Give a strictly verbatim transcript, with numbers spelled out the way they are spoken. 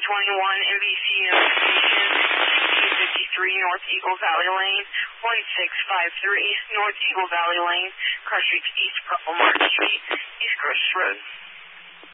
twenty-one M V C notification, two fifty-three North Eagle Valley Lane, one six five three North Eagle Valley Lane, Cross Streets East, Purple Market Street, East Gross Road.